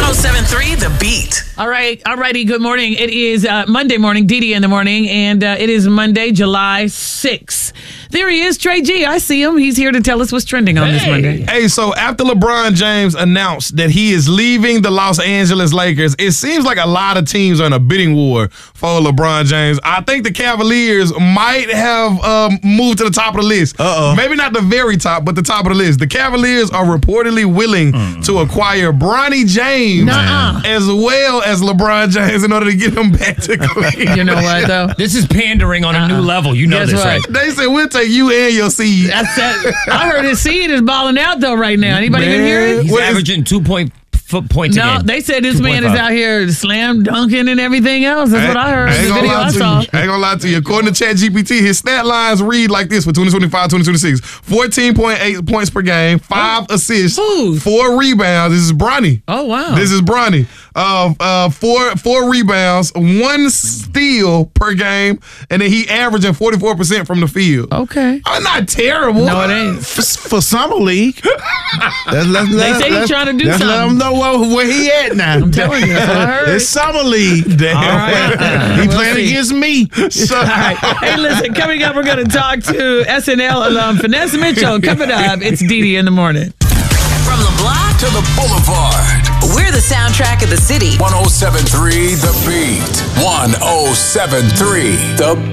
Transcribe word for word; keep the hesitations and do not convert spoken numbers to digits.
oh seven three The Beat. All right, all righty. Good morning. It is uh, Monday morning, Dee Dee in the morning, and uh, it is Monday, July sixth. There he is, Trey G. I see him. He's here to tell us what's trending on hey. this Monday. Hey, so after LeBron James announced that he is leaving the Los Angeles Lakers, it seems like a lot of teams are in a bidding war for LeBron James. I think the Cavaliers might have um, moved to the top of the list. Uh-oh. Maybe not the very top, but the top of the list. The Cavaliers are reportedly willing mm. to acquire Bronny James Nuh-uh. as well as LeBron James in order to get him back to Cleveland. You know what, though? This is pandering on uh-uh. a new level. You know Guess this, what? right? They said, we'll take you and your seed. That's that. I heard his seed is balling out, though, right now. Anybody Man. even hear it? He's What is- averaging two point f- points a No, game. they said this two man point five. is out here slam dunking and everything else. That's what I heard. I ain't The gonna video lie I to saw. you. I ain't gonna lie to you. According to ChatGPT, his stat lines read like this for twenty twenty-five twenty twenty-six. fourteen point eight points per game, five assists, Who? four rebounds. This is Bronny. Oh, wow. This is Bronny. Uh, uh, four four rebounds, one steal per game, and then he averaging forty-four percent from the field. Okay. I'm not terrible. No, it ain't. For, for summer league. Let's, let's, They let's, say he's let's, trying to do let's let something. him know where, where he at now. I'm telling you, that's what I heard. It's summer league. Damn. All right. He We'll playing see. against me. All right. Hey, listen, coming up, we're going to talk to S N L alum Vanessa Mitchell. Coming up, it's Dee Dee in the morning. From the block to the boulevard. we're the soundtrack of the city. one oh seven point three The Beat. one oh seven point three The